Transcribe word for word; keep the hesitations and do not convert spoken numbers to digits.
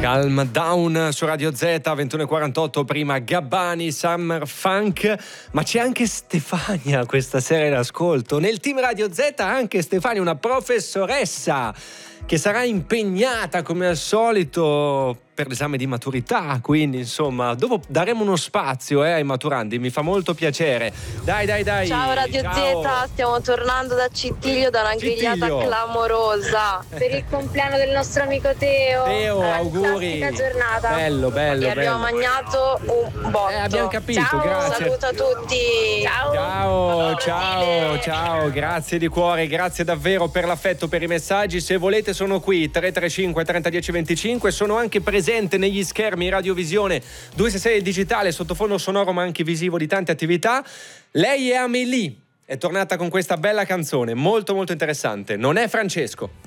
Calm Down su Radio Z, ventuno e quarantotto, prima Gabbani, Summer Funk, ma c'è anche Stefania questa sera in ascolto. Nel team Radio Z anche Stefania, una professoressa che sarà impegnata come al solito per l'esame di maturità, quindi insomma dopo daremo uno spazio eh, ai maturandi, mi fa molto piacere. Dai dai dai. Ciao Radio Ciao. Z, stiamo tornando da Cittiglio da una Cittiglio. grigliata clamorosa per il compleanno del nostro amico Teo. Teo, auguri. Fantastica giornata. Bello, bello, e abbiamo bello. mangiato un botto. Eh, abbiamo capito, ciao, grazie. Saluto a tutti. Ciao. Ciao, ciao, ciao, grazie di cuore, grazie davvero per l'affetto, per i messaggi. Se volete sono qui, tre tre cinque trenta dieci venticinque, sono anche presente negli schermi Radiovisione duecentosessantasei digitale, sottofondo sonoro ma anche visivo di tante attività. Lei è Amélie, è tornata con questa bella canzone molto molto interessante, Non è Francesco.